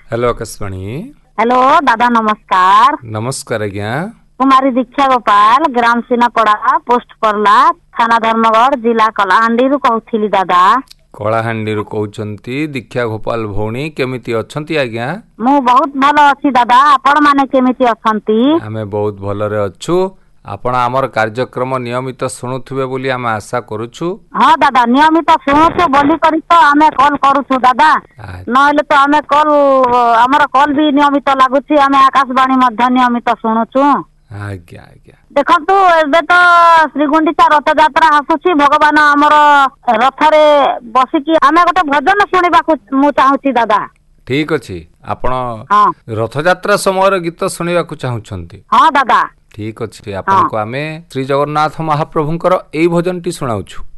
Hello Akashvani. Hello दादा नमस्कार। नमस्कार आज्ञा। कुमारी दीक्षा गोपाल ग्राम सीनापड़ा पोस्ट परला थाना धर्मगढ़ जिला कलाहांडी कहूली दादा। कलाहांडी कहते दीक्षा गोपाल भौणी केमिति अछंती आज्ञा? मु बहुत भलो अछि दादा, आपण माने केमिति अछंती? आमे बहुत भलरे अछु। आपण आमर कार्यक्रम नियमित शुणुथिबे बोली आमे आशा करूछु। हाँ दादा नियमित शुणुछु बोली करी तो आमे कॉल करूछु दादा, नहले तो आमे कॉल हमर कॉल भी नियमित लागुछि, आमे आकाशवाणी मध्य नियमित शुणुछु। आज्ञा आज्ञा। देखंतु एबे तो श्रीगुंडीचा रथ यात्रा आसुछि, भगवान हमर रथरे बसिकी आमे गोटे भजन शुणिबाकू मु चाहूछि दादा। ठीक अछि, आपण हाँ रथ यात्रा समय गीत शुणिबाकू चाहूछंती? हाँ दादा। ठीक अछि, आपण को आमे श्री जगन्नाथ महाप्रभुंकर एई भजनटी सुनाउछु।